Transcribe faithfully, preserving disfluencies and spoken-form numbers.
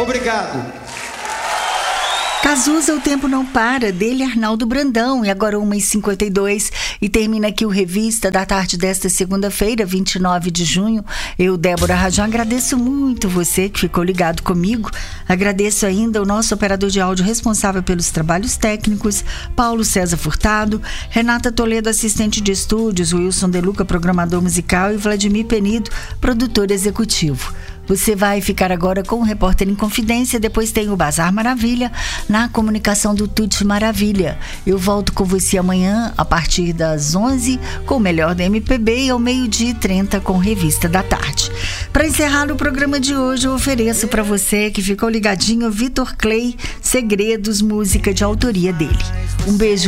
Obrigado. Cazuza, o tempo não para, dele Arnaldo Brandão, e agora uma e cinquenta e dois, e termina aqui o Revista da tarde desta segunda-feira, vinte e nove de junho. Eu, Débora Rajão, agradeço muito você que ficou ligado comigo, agradeço ainda o nosso operador de áudio responsável pelos trabalhos técnicos, Paulo César Furtado, Renata Toledo, assistente de estúdios, Wilson Deluca, programador musical, e Vladimir Penido, produtor executivo. Você vai ficar agora com o Repórter em Confidência, depois tem o Bazar Maravilha, na comunicação do Tuti Maravilha. Eu volto com você amanhã, a partir das onze, com o melhor da M P B, e ao meio-dia e trinta com Revista da Tarde. Para encerrar o programa de hoje, eu ofereço para você que ficou ligadinho Vitor Clay, Segredos, música de autoria dele. Um beijo